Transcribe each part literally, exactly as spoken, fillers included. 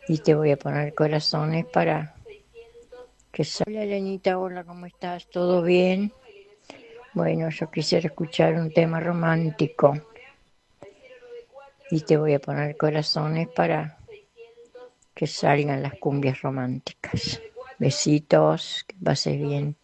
Y te voy a poner corazones para que salga. Hola, Lenita, hola, ¿cómo estás? ¿Todo bien? Bueno, yo quisiera escuchar un tema romántico. Y te voy a poner corazones para que salgan las cumbias románticas. Besitos, que pases bien.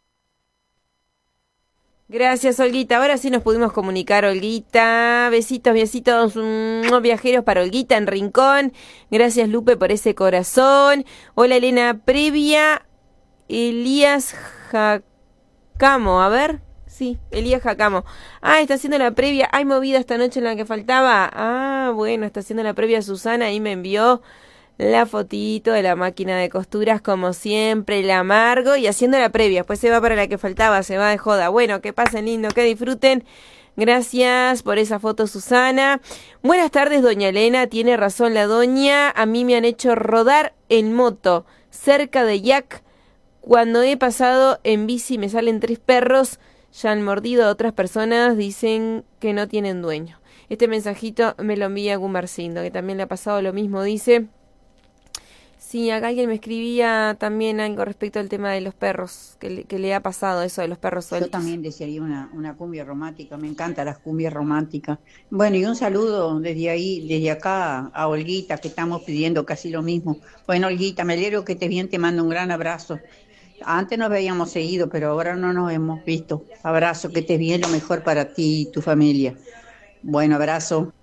Gracias, Olguita. Ahora sí nos pudimos comunicar, Olguita. Besitos, besitos, mm, viajeros para Olguita en Rincón. Gracias, Lupe, por ese corazón. Hola, Elena Previa. Elías Jacamo, a ver. Sí, Elías Jacamo. Ah, está haciendo la previa. Hay movida esta noche en la que faltaba. Ah, bueno, está haciendo la previa Susana y me envió la fotito de la máquina de costuras como siempre, el amargo y haciendo la previa. Después se va para la que faltaba, se va de joda. Bueno, que pasen lindo, que disfruten. Gracias por esa foto, Susana. Buenas tardes, doña Elena. Tiene razón la doña. A mí me han hecho rodar en moto cerca de Yac. Cuando he pasado en bici me salen tres perros. Ya han mordido a otras personas. Dicen que no tienen dueño. Este mensajito me lo envía Gumarcindo, que también le ha pasado lo mismo. Dice... Sí, acá alguien me escribía también algo respecto al tema de los perros, que le, que le ha pasado eso de los perros Yo sueltos. también desearía una, una cumbia romántica, me encantan las cumbias románticas. Bueno, y un saludo desde ahí, desde acá a Olguita, que estamos pidiendo casi lo mismo. Bueno, Olguita, me alegro que estés bien, te mando un gran abrazo. Antes nos veíamos seguido, pero ahora no nos hemos visto. Abrazo, que estés bien, lo mejor para ti y tu familia. Bueno, abrazo.